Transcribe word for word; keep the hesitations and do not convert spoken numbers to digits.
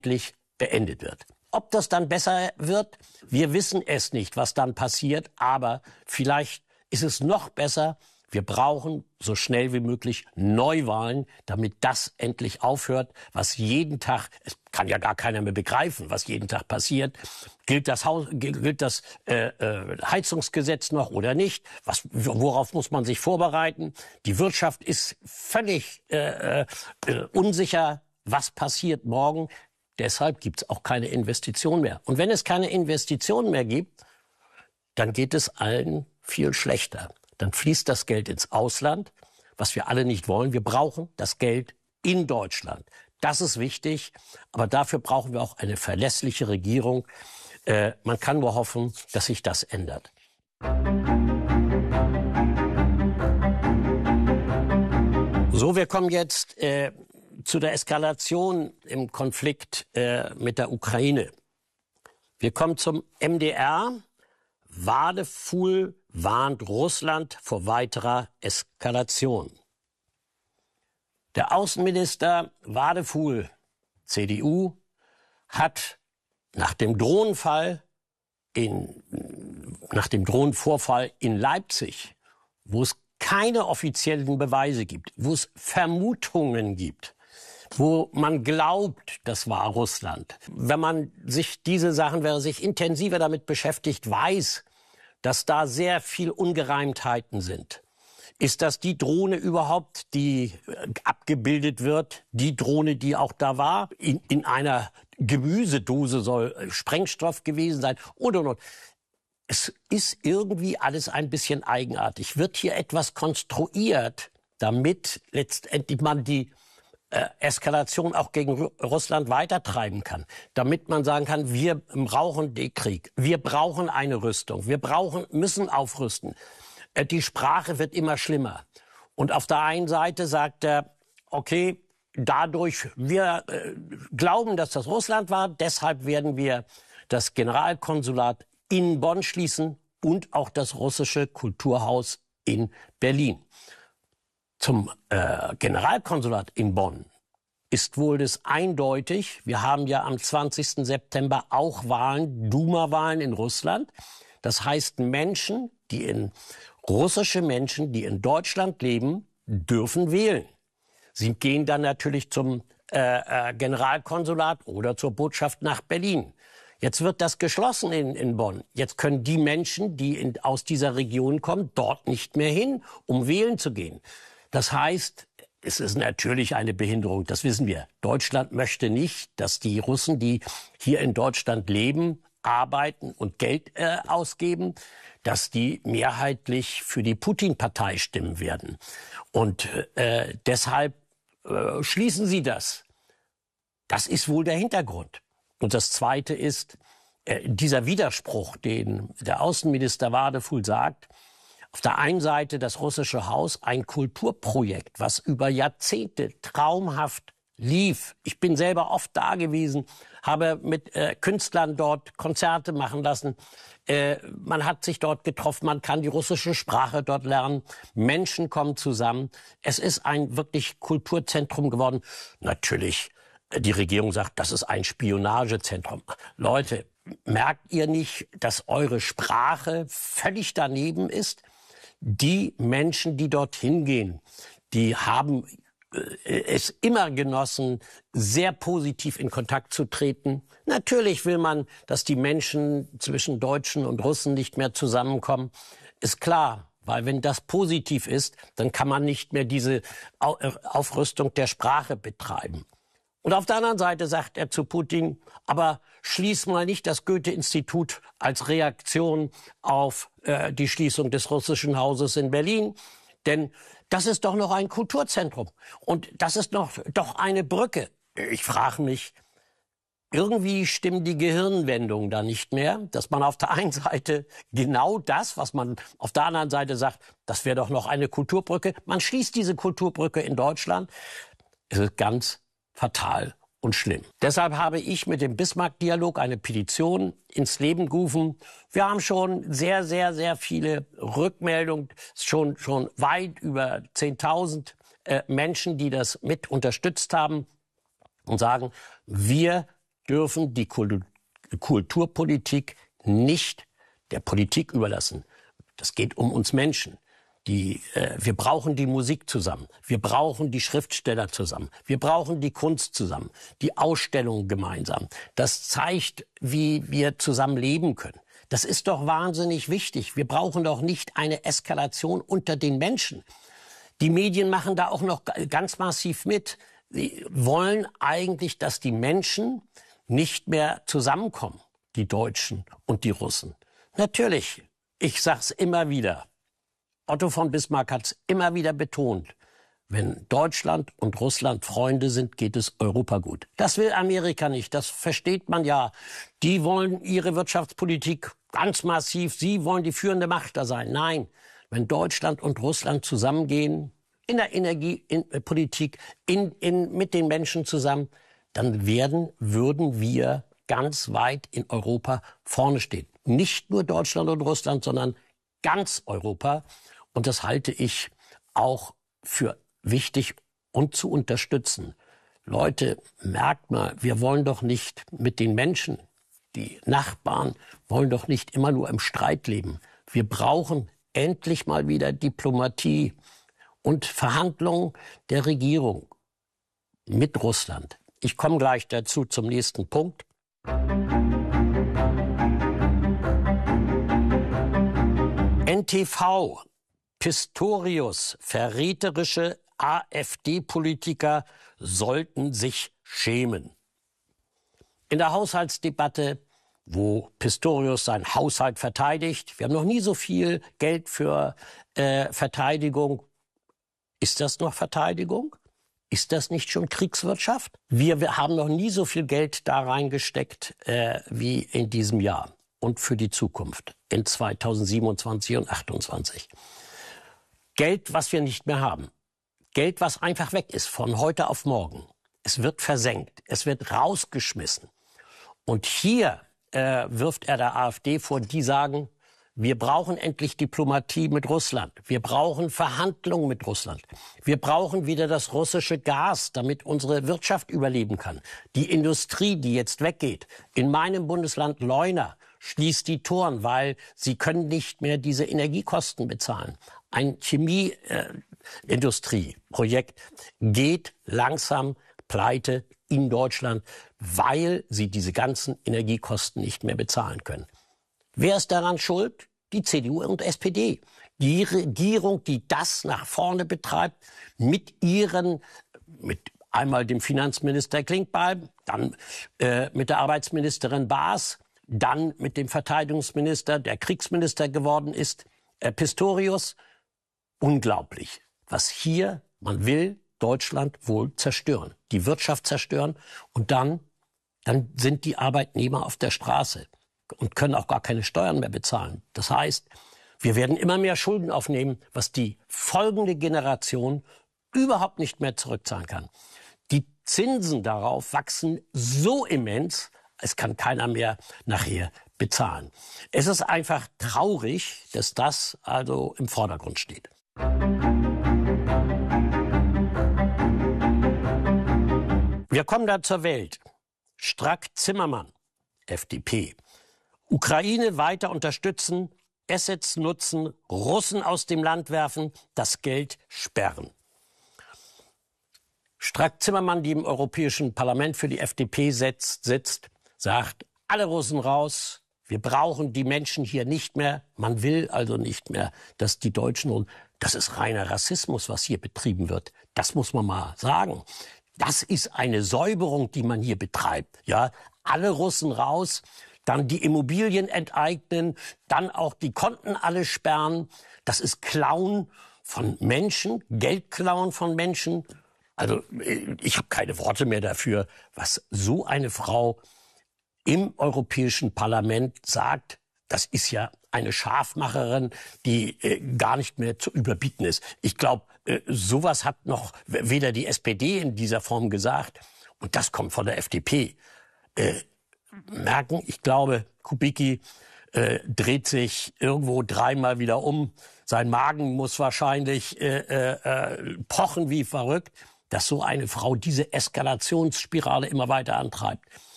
beendet wird. Ob das dann besser wird, wir wissen es nicht, was dann passiert, aber vielleicht ist es noch besser. Wir brauchen so schnell wie möglich Neuwahlen, damit das endlich aufhört, was jeden Tag, es kann ja gar keiner mehr begreifen, was jeden Tag passiert. Gilt das, Haus, gilt das äh, äh, Heizungsgesetz noch oder nicht? Was, worauf muss man sich vorbereiten? Die Wirtschaft ist völlig äh, äh, unsicher, was passiert morgen. Deshalb gibt es auch keine Investition mehr. Und wenn es keine Investitionen mehr gibt, dann geht es allen viel schlechter. Dann fließt das Geld ins Ausland, was wir alle nicht wollen. Wir brauchen das Geld in Deutschland. Das ist wichtig, aber dafür brauchen wir auch eine verlässliche Regierung. Äh, man kann nur hoffen, dass sich das ändert. So, wir kommen jetzt äh, zu der Eskalation im Konflikt äh, mit der Ukraine. Wir kommen zum M D R. Wadefuhl warnt Russland vor weiterer Eskalation. Der Außenminister Wadefuhl, C D U, hat nach dem Drohnenfall in, nach dem Drohnenvorfall in Leipzig, wo es keine offiziellen Beweise gibt, wo es Vermutungen gibt, wo man glaubt, das war Russland. Wenn man sich diese Sachen, wer sich intensiver damit beschäftigt, weiß, dass da sehr viel Ungereimtheiten sind. Ist das die Drohne überhaupt, die abgebildet wird? Die Drohne, die auch da war? In, in einer Gemüsedose soll Sprengstoff gewesen sein? Oder, oder. Es ist irgendwie alles ein bisschen eigenartig. Wird hier etwas konstruiert, damit letztendlich man die äh, Eskalation auch gegen Ru Russland weitertreiben kann? Damit man sagen kann, wir brauchen den Krieg, wir brauchen eine Rüstung, wir brauchen, müssen aufrüsten. Äh, die Sprache wird immer schlimmer. Und auf der einen Seite sagt er, okay, dadurch, wir äh, glauben, dass das Russland war, deshalb werden wir das Generalkonsulat in Bonn schließen und auch das russische Kulturhaus in Berlin. Zum äh, Generalkonsulat in Bonn ist wohl das eindeutig. Wir haben ja am zwanzigsten September auch Wahlen, Duma-Wahlen in Russland. Das heißt, Menschen, die in russische Menschen, die in Deutschland leben, dürfen wählen. Sie gehen dann natürlich zum äh, äh, Generalkonsulat oder zur Botschaft nach Berlin. Jetzt wird das geschlossen in, in Bonn. Jetzt können die Menschen, die in, aus dieser Region kommen, dort nicht mehr hin, um wählen zu gehen. Das heißt, es ist natürlich eine Behinderung, das wissen wir. Deutschland möchte nicht, dass die Russen, die hier in Deutschland leben, arbeiten und Geld äh, ausgeben, dass die mehrheitlich für die Putin-Partei stimmen werden. Und äh, deshalb äh, schließen sie das. Das ist wohl der Hintergrund. Und das Zweite ist, äh, dieser Widerspruch, den der Außenminister Wadefuhl sagt, auf der einen Seite das russische Haus, ein Kulturprojekt, was über Jahrzehnte traumhaft lief. Ich bin selber oft da gewesen, habe mit äh, Künstlern dort Konzerte machen lassen. Äh, man hat sich dort getroffen, man kann die russische Sprache dort lernen. Menschen kommen zusammen. Es ist ein wirklich Kulturzentrum geworden. Natürlich, die Regierung sagt, das ist ein Spionagezentrum. Leute, merkt ihr nicht, dass eure Sprache völlig daneben ist? Die Menschen, die dorthin gehen, die haben äh, es immer genossen, sehr positiv in Kontakt zu treten. Natürlich will man, dass die Menschen zwischen Deutschen und Russen nicht mehr zusammenkommen. Ist klar, weil wenn das positiv ist, dann kann man nicht mehr diese Aufrüstung der Sprache betreiben. Und auf der anderen Seite sagt er zu Putin, aber schließ mal nicht das Goethe-Institut als Reaktion auf äh, die Schließung des russischen Hauses in Berlin. Denn das ist doch noch ein Kulturzentrum. Und das ist noch, doch eine Brücke. Ich frage mich, irgendwie stimmen die Gehirnwendungen da nicht mehr, dass man auf der einen Seite genau das, was man auf der anderen Seite sagt, das wäre doch noch eine Kulturbrücke. Man schließt diese Kulturbrücke in Deutschland. Es ist ganz fatal und schlimm. Deshalb habe ich mit dem Bismarck-Dialog eine Petition ins Leben gerufen. Wir haben schon sehr, sehr, sehr viele Rückmeldungen, schon, schon weit über zehntausend äh, Menschen, die das mit unterstützt haben und sagen, wir dürfen die Kulturpolitik nicht der Politik überlassen. Das geht um uns Menschen. Die, äh, wir brauchen die Musik zusammen. Wir brauchen die Schriftsteller zusammen. Wir brauchen die Kunst zusammen. Die Ausstellungen gemeinsam. Das zeigt, wie wir zusammen leben können. Das ist doch wahnsinnig wichtig. Wir brauchen doch nicht eine Eskalation unter den Menschen. Die Medien machen da auch noch ganz massiv mit. Sie wollen eigentlich, dass die Menschen nicht mehr zusammenkommen, die Deutschen und die Russen. Natürlich, ich sag's immer wieder. Otto von Bismarck hat es immer wieder betont. Wenn Deutschland und Russland Freunde sind, geht es Europa gut. Das will Amerika nicht, das versteht man ja. Die wollen ihre Wirtschaftspolitik ganz massiv, sie wollen die führende Macht da sein. Nein, wenn Deutschland und Russland zusammengehen, in der Energiepolitik, in, in, mit den Menschen zusammen, dann werden, würden wir ganz weit in Europa vorne stehen. Nicht nur Deutschland und Russland, sondern ganz Europa. Und das halte ich auch für wichtig und zu unterstützen. Leute, merkt mal, wir wollen doch nicht mit den Menschen, die Nachbarn wollen doch nicht immer nur im Streit leben. Wir brauchen endlich mal wieder Diplomatie und Verhandlungen der Regierung mit Russland. Ich komme gleich dazu zum nächsten Punkt. N T V, Pistorius, verräterische AfD-Politiker sollten sich schämen. In der Haushaltsdebatte, wo Pistorius seinen Haushalt verteidigt, wir haben noch nie so viel Geld für äh, Verteidigung. Ist das noch Verteidigung? Ist das nicht schon Kriegswirtschaft? Wir, wir haben noch nie so viel Geld da reingesteckt äh, wie in diesem Jahr und für die Zukunft in zweitausendsiebenundzwanzig und achtundzwanzig. Geld, was wir nicht mehr haben. Geld, was einfach weg ist von heute auf morgen. Es wird versenkt. Es wird rausgeschmissen. Und hier äh, wirft er der AfD vor, die sagen, wir brauchen endlich Diplomatie mit Russland. Wir brauchen Verhandlungen mit Russland. Wir brauchen wieder das russische Gas, damit unsere Wirtschaft überleben kann. Die Industrie, die jetzt weggeht. In meinem Bundesland Leuna schließt die Toren, weil sie können nicht mehr diese Energiekosten bezahlen. Ein Chemieindustrieprojekt äh, geht langsam pleite in Deutschland, weil sie diese ganzen Energiekosten nicht mehr bezahlen können. Wer ist daran schuld? Die C D U und S P D. Die Regierung, die das nach vorne betreibt, mit ihren, mit einmal dem Finanzminister Klingbeil, dann äh, mit der Arbeitsministerin Baas, dann mit dem Verteidigungsminister, der Kriegsminister geworden ist, äh, Pistorius. Unglaublich, was hier, man will Deutschland wohl zerstören, die Wirtschaft zerstören und dann, dann sind die Arbeitnehmer auf der Straße und können auch gar keine Steuern mehr bezahlen. Das heißt, wir werden immer mehr Schulden aufnehmen, was die folgende Generation überhaupt nicht mehr zurückzahlen kann. Die Zinsen darauf wachsen so immens, es kann keiner mehr nachher bezahlen. Es ist einfach traurig, dass das also im Vordergrund steht. Wir kommen da zur Welt. Strack-Zimmermann, F D P. Ukraine weiter unterstützen, Assets nutzen, Russen aus dem Land werfen, das Geld sperren. Strack-Zimmermann, die im Europäischen Parlament für die F D P sitzt, sitzt, sagt, alle Russen raus, wir brauchen die Menschen hier nicht mehr. Man will also nicht mehr, dass die Deutschen, das ist reiner Rassismus, was hier betrieben wird. Das muss man mal sagen. Das ist eine Säuberung, die man hier betreibt. Ja, alle Russen raus, dann die Immobilien enteignen, dann auch die Konten alle sperren. Das ist Klauen von Menschen, Geldklauen von Menschen. Also ich habe keine Worte mehr dafür, was so eine Frau im Europäischen Parlament sagt. Das ist ja eine Scharfmacherin, die äh, gar nicht mehr zu überbieten ist. Ich glaube, äh, sowas hat noch weder die S P D in dieser Form gesagt. Und das kommt von der F D P. Äh, merken, ich glaube, Kubicki äh, dreht sich irgendwo dreimal wieder um. Sein Magen muss wahrscheinlich äh, äh, pochen wie verrückt, dass so eine Frau diese Eskalationsspirale immer weiter antreibt.